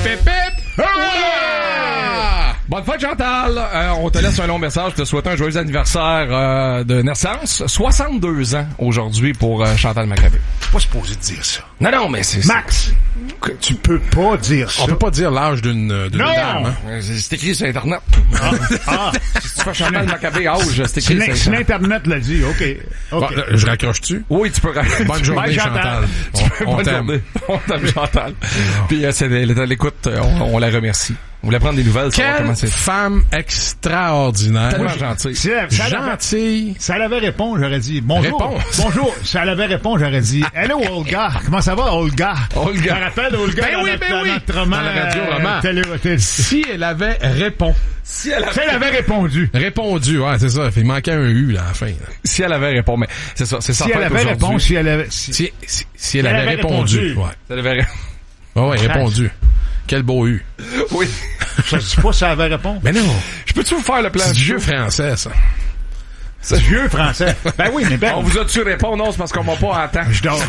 hip, hip. Bonne fête, Chantal! On te laisse un long message. Je te souhaite un joyeux anniversaire de naissance. 62 ans aujourd'hui pour Chantal Maccabé. Pas supposé te dire ça. Non, mais c'est... Max, tu peux pas dire ça. On peut pas dire l'âge d'une dame. Hein? C'est écrit sur Internet. Si tu fais Chantal Maccabé âge, c'est écrit sur Internet. Si l'Internet l'a dit, OK. Bon, je raccroche-tu? Oui, tu peux raccrocher. Bonne journée, Chantal. On t'aime. On t'aime, Chantal. Puis c'est l'écoute, on la remercie. Vous voulez prendre des nouvelles? Quelle femme extraordinaire. Tellement gentille. Gentille. Si elle avait répondu, j'aurais dit bonjour. Bonjour. Si elle avait répondu, j'aurais dit hello, Olga. Comment ça va, Olga? Olga. Je me rappelle d'Olga notre roman. Dans la radio roman. Si elle avait répondu. Si elle avait répondu, ouais, c'est ça. Il manquait un U, là, à la fin. Là. Si elle avait répondu, mais c'est ça, c'est ça. Si elle avait répondu, si elle avait... Si elle avait répondu. Ouais. Si elle avait répondu. Quel beau U. Oui. Je sais pas si elle avait répondu. Mais non. Je peux-tu vous faire le plan? C'est du vieux français, ça. C'est vieux français. Ben oui, mais ben. On vous a-tu répondu? Non, c'est parce qu'on m'a pas attendre. Je sors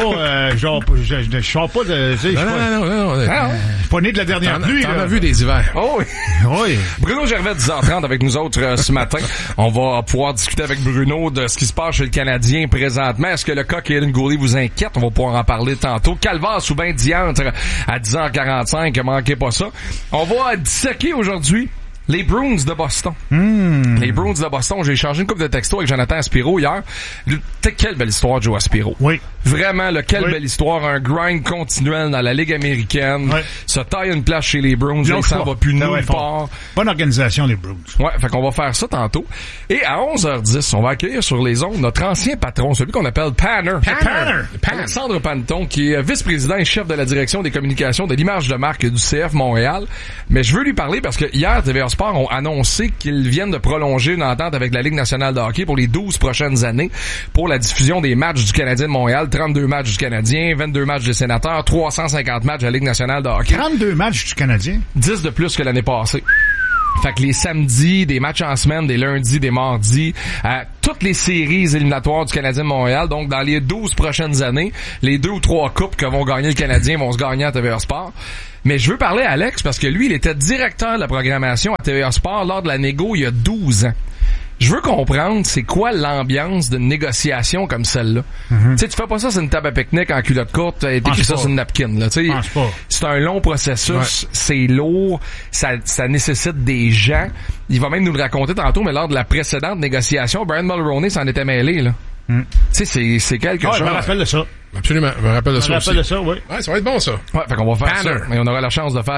pas de, Non. Je suis pas né de la dernière pluie. T'en as vu des hivers. Oh oui. Oui. Bruno Gervais, 10h30 avec nous autres ce matin. On va pouvoir discuter avec Bruno de ce qui se passe chez le Canadien présentement. Est-ce que le cas Kaden Goulet vous inquiète? On va pouvoir en parler tantôt. Calvaire sous bain diantre à 10h45. Manquez pas ça. On va disséquer aujourd'hui les Bruins de Boston. Les Bruins de Boston, j'ai échangé une couple de textos avec Jonathan Aspiro hier. Quelle belle histoire de Joe Aspiro. Oui. Vraiment, quelle belle histoire. Un grind continuel dans la Ligue américaine. Oui. Se taille une place chez les Bruins. Il s'en va plus nulle part. Bonne organisation, les Bruins. Ouais, fait qu'on va faire ça tantôt. Et à 11h10, on va accueillir sur les ondes notre ancien patron, celui qu'on appelle Panner. Alexandre Panton, qui est vice-président et chef de la direction des communications de l'image de marque du CF Montréal. Mais je veux lui parler parce que hier, TVA Sport ont annoncé qu'ils viennent de prolonger une entente avec la Ligue nationale de hockey pour les 12 prochaines années pour la diffusion des matchs du Canadien de Montréal, 32 matchs du Canadien, 22 matchs des Sénateurs, 350 matchs de la Ligue nationale de hockey. 32 matchs du Canadien? 10 de plus que l'année passée. Fait que les samedis, des matchs en semaine, des lundis, des mardis, toutes les séries éliminatoires du Canadien de Montréal, donc dans les 12 prochaines années, les 2 ou 3 coupes que vont gagner le Canadien vont se gagner à TVA Sport. Mais je veux parler à Alex parce que lui, il était directeur de la programmation à TVA Sport lors de la négo il y a 12 ans. Je veux comprendre c'est quoi l'ambiance d'une négociation comme celle-là. Tu sais, tu fais pas ça sur une table à pique-nique en culotte courte, t'écris ça sur une napkin, là. Tu sais, c'est un long processus, c'est lourd, ça nécessite des gens. Il va même nous le raconter tantôt, mais lors de la précédente négociation, Brian Mulroney s'en était mêlé, là. Tu sais, c'est quelque chose. Je me rappelle de ça. Absolument, je me rappelle de ça aussi. Oui. Ouais, ça va être bon, ça. Ouais, fait qu'on va faire ça. Mais on aura la chance de faire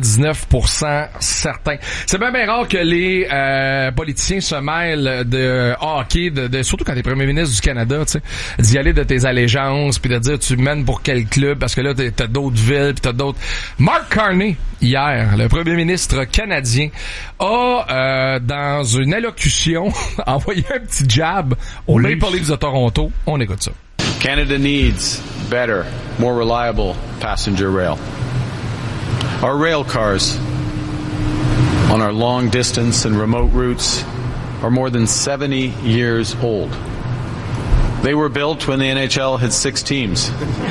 99% certain. C'est bien rare que les politiciens se mêlent de hockey, surtout quand t'es premier ministre du Canada, tu sais, d'y aller de tes allégeances, puis de dire tu mènes pour quel club, parce que là, t'as d'autres villes, puis t'as d'autres... Mark Carney, hier, le premier ministre canadien, a, dans une allocution, envoyé un petit jab aux Maple Leafs de Toronto. On écoute ça. Canada needs better, more reliable passenger rail. Our rail cars on our long distance and remote routes are more than 70 years old. They were built when the NHL had 6 teams.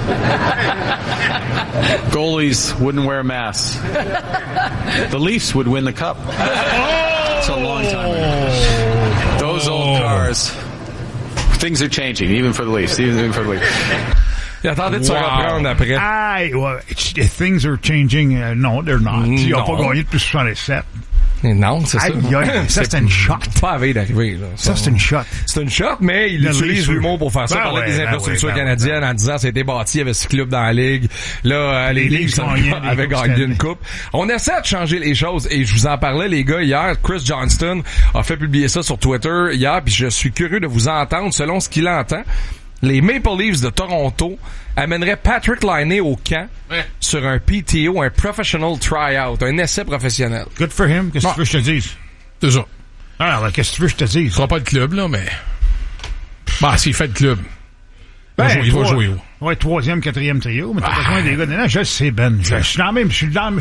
Goalies wouldn't wear masks. The Leafs would win the cup. It's a long time ago. Those old cars... Things are changing, even for the Leafs. Il attendait de se reprendre après. Things are changing. No, they're not. Ils n'ont pas gagné depuis 67. Non, c'est ça. Ça, c'est une shot. Pas à veille d'arriver, là. Ça, c'est une shot. C'est une shot, mais il utilise l'humour pour faire ça. Il parlait des infrastructures canadiennes en disant c'était bâti, il y avait 6 clubs dans la ligue. Là, les Leafs avaient gagné une coupe. On essaie de changer les choses et je vous en parlais, les gars, hier. Chris Johnston a fait publier ça sur Twitter hier, puis je suis curieux de vous entendre selon ce qu'il entend. Les Maple Leafs de Toronto amèneraient Patrick Laine au camp sur un PTO, un Professional Tryout, un essai professionnel. Good for him. Qu'est-ce que tu veux que je te dise? C'est ça. Alors, qu'est-ce que tu veux que je te dise? Il sera pas de club, là, mais... Bah, s'il fait de club. Il va jouer. Ouais, 3e, 4e trio, mais t'as besoin des gars. Non, je sais, Ben. Je suis dans le même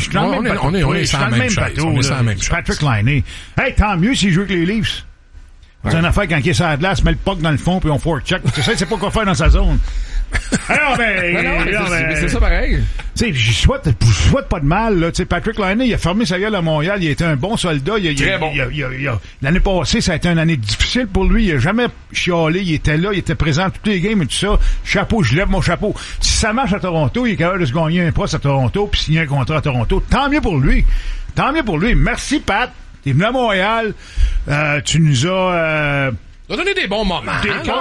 bateau. On est sur la même chaise. Patrick Laine. Hey, tant mieux s'il joue avec les Leafs. C'est une affaire quand il est sur la glace, met le puck dans le fond puis on forecheck. Tu sais, c'est pas quoi faire dans sa zone. Non, c'est ça pareil. Tu sais, je souhaite pas de mal, là. Tu sais, Patrick Laine, il a fermé sa gueule à Montréal, il a été un bon soldat. Très bon. L'année passée, ça a été une année difficile pour lui. Il a jamais chialé, il était là, il était présent à toutes les games et tout ça. Chapeau, je lève mon chapeau. Si ça marche à Toronto, il est capable de se gagner un poste à Toronto puis signer un contrat à Toronto. Tant mieux pour lui. Merci, Pat. T'es venu à Montréal. Tu nous as... Il a donné des bons moments.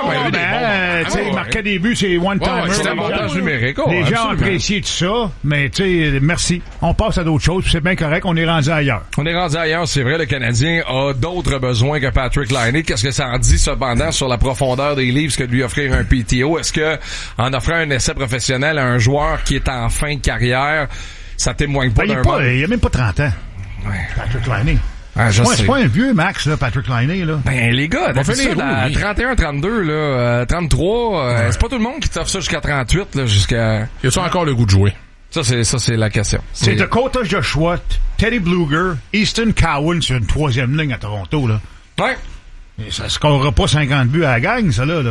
Il marquait des buts, c'est one-timer. C'est l'avantage numérique. Les gens ont apprécié tout ça, mais tu sais, merci. On passe à d'autres choses, c'est bien correct, on est rendu ailleurs. C'est vrai, le Canadien a d'autres besoins que Patrick Laine. Qu'est-ce que ça en dit cependant sur la profondeur des livres que de lui offrir un PTO? Est-ce que, en offrant un essai professionnel à un joueur qui est en fin de carrière, ça témoigne pas d'un manque? Il a même pas 30 ans. Ouais. Patrick Laine. C'est pas un vieux Max, là, Patrick Laine, là. Ben, les gars, d'habitude, à 31, 32, là, 33, c'est pas tout le monde qui t'offre ça jusqu'à 38, là, jusqu'à... Il a encore le goût de jouer? Ça, c'est la question. C'est Dakota Joshua, Teddy Bluger, Easton Cowan sur une 3e ligne à Toronto, là. Ouais. Et ça scorera pas 50 buts à la gang, ça, là. Non.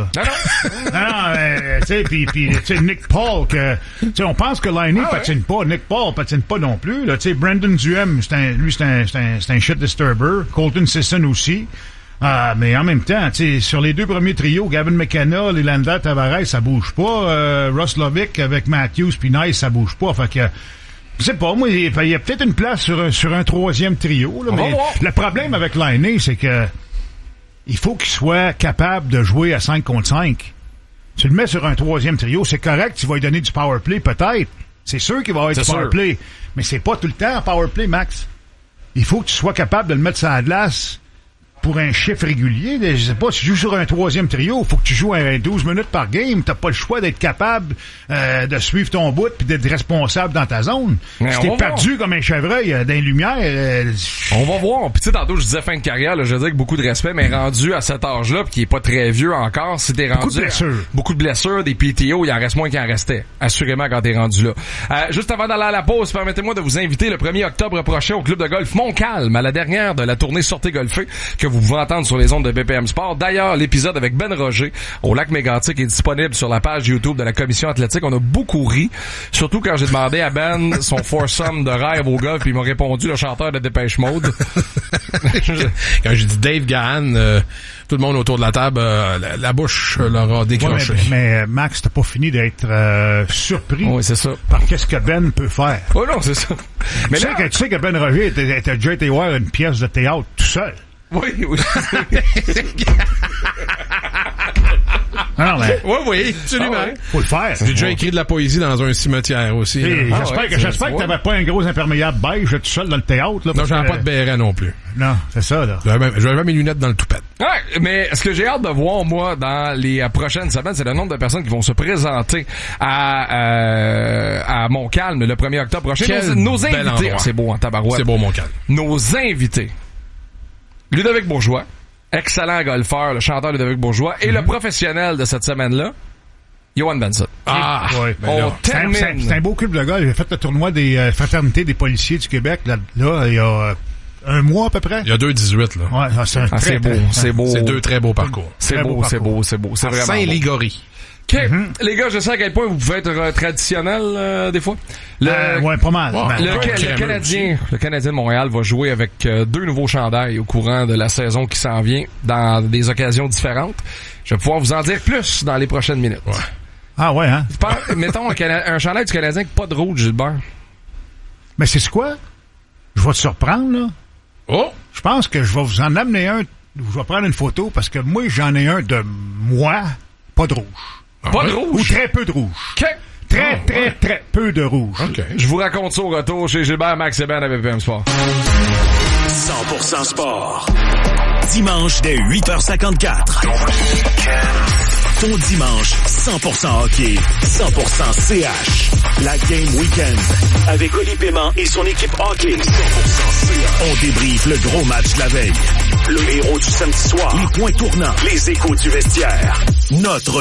Tu sais, puis tu sais, Nick Paul, tu sais, on pense que Laine patine pas. Nick Paul patine pas non plus, là. Tu sais, Brandon Duhem, c'est un shit disturber. Colton Sisson aussi. Mais en même temps, tu sais, sur les deux premiers trios, Gavin McKenna, Nylander, Tavares, ça bouge pas. Russ Lovick avec Matthews puis Nice, ça bouge pas. Fait que, je sais pas, moi, il y a peut-être une place sur un 3e trio, là. Mais le problème avec Laine, c'est que il faut qu'il soit capable de jouer à 5 contre 5. Tu le mets sur un 3e trio, c'est correct, tu vas lui donner du power play, peut-être. C'est sûr qu'il va avoir du power play. Mais c'est pas tout le temps un power play, Max. Il faut que tu sois capable de le mettre sur la glace pour un chiffre régulier. Je sais pas, si tu joues sur un 3e trio, il faut que tu joues 12 minutes par game. T'as pas le choix d'être capable de suivre ton bout puis d'être responsable dans ta zone. Mais si t'es perdu comme un chevreuil dans les lumières... On va voir. Puis tu sais, tantôt, je disais fin de carrière, là, je veux dire que beaucoup de respect, mais rendu à cet âge-là, puis qui est pas très vieux encore, si t'es rendu... Beaucoup de blessures, des PTO, il en reste moins qu'il en restait. Assurément quand t'es rendu là. Juste avant d'aller à la pause, permettez-moi de vous inviter le 1er octobre prochain au club de golf Montcalm, à la dernière de la tournée Sortez golfer, que vous pouvez entendre sur les ondes de BPM Sport. D'ailleurs, l'épisode avec Ben Roger au lac Mégantic est disponible sur la page YouTube de la Commission athlétique. On a beaucoup ri, surtout quand j'ai demandé à Ben son foursome de rêve au golf, puis il m'a répondu le chanteur de Dépêche Mode. Quand j'ai dit Dave Gahan, tout le monde autour de la table, la bouche leur a décroché. Ouais, mais Max, t'as pas fini d'être surpris c'est ça. par qu'est-ce que Ben peut faire. Oh non, c'est ça. Mais tu sais que Ben Roger était déjà été voir une pièce de théâtre tout seul. Oui. Non, mais... Oui, absolument. Faut le faire. J'ai déjà écrit de la poésie dans un cimetière aussi. J'espère que t'avais pas un gros imperméable beige tout seul dans le théâtre. Là, non, j'avais pas de béret non plus. Non, c'est ça, là. J'avais mes lunettes dans le toupette. Ouais, mais ce que j'ai hâte de voir, moi, dans les prochaines semaines, c'est le nombre de personnes qui vont se présenter à Montcalm le 1er octobre prochain. Nos invités. C'est beau, en tabarouette. C'est beau, Montcalm. Nos invités. Ludovic Bourgeois, excellent golfeur, le chanteur Ludovic Bourgeois, et le professionnel de cette semaine-là, Johan Benson. Ouais, on termine. C'est un beau club de golf. J'ai fait le tournoi des fraternités des policiers du Québec, là, il y a un mois à peu près. Il y a 2-18, là. Ouais, c'est beau. C'est 2 très beaux parcours. C'est beau. C'est vraiment Saint-Ligory. OK. Les gars, je sais à quel point vous pouvez être traditionnel des fois. Ouais, pas mal. Le Canadien de Montréal va jouer avec 2 nouveaux chandails au courant de la saison qui s'en vient dans des occasions différentes. Je vais pouvoir vous en dire plus dans les prochaines minutes. Ouais. Ah ouais, hein? Mettons un chandail du Canadien avec pas de rouge, Gilbert. Mais c'est quoi? Je vais te surprendre, là. Oh! Je pense que je vais vous en amener un. Je vais prendre une photo parce que moi, j'en ai un de moi, pas de rouge. Pas de rouge? Ou très peu de rouge. OK. Très peu de rouge. Okay. Je vous raconte ça au retour chez Gilbert, Max et Ben à BPM Sport. 100% sport. Dimanche dès 8h54. Ton dimanche 100% hockey, 100% CH. La Game Weekend avec Oli Paiement et son équipe hockey. 100% CH. On débriefe le gros match de la veille. Le héros du samedi soir. Les points tournants. Les échos du vestiaire. Notre